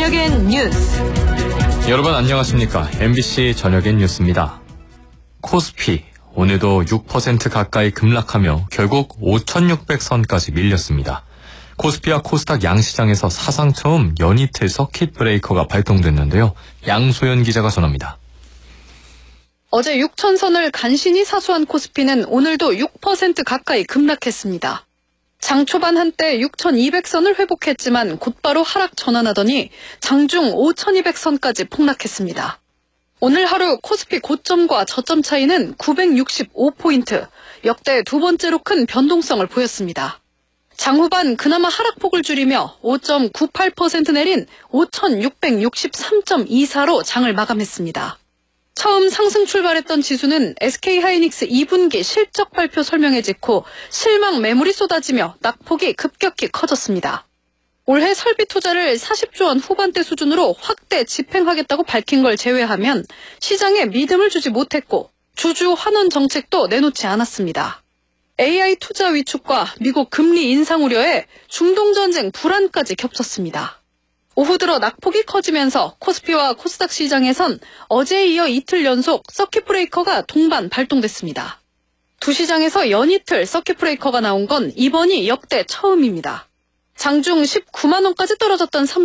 저녁엔 뉴스. 여러분 안녕하십니까? MBC 저녁엔 뉴스입니다. 코스피 오늘도 6% 가까이 급락하며 결국 5,600선까지 밀렸습니다. 코스피와 코스닥 양시장에서 사상 처음 연이틀 서킷 브레이커가 발동됐는데요. 양소연 기자가 전합니다. 어제 6,000선을 간신히 사수한 코스피는 오늘도 6% 가까이 급락했습니다. 장 초반 한때 6,200선을 회복했지만 곧바로 하락 전환하더니 장중 5,200선까지 폭락했습니다. 오늘 하루 코스피 고점과 저점 차이는 965포인트, 역대 두 번째로 큰 변동성을 보였습니다. 장 후반 그나마 하락폭을 줄이며 5.98% 내린 5,663.24로 장을 마감했습니다. 처음 상승 출발했던 지수는 SK하이닉스 2분기 실적 발표 설명회 직후 실망 매물이 쏟아지며 낙폭이 급격히 커졌습니다. 올해 설비 투자를 40조 원 후반대 수준으로 확대 집행하겠다고 밝힌 걸 제외하면 시장에 믿음을 주지 못했고 주주 환원 정책도 내놓지 않았습니다. AI 투자 위축과 미국 금리 인상 우려에 중동전쟁 불안까지 겹쳤습니다. 오후 들어 낙폭이 커지면서 코스피와 코스닥 시장에선 어제에 이어 이틀 연속 서킷 브레이커가 동반 발동됐습니다. 두 시장에서 연이틀 서킷 브레이커가 나온 건 이번이 역대 처음입니다. 장중 19만 원까지 떨어졌던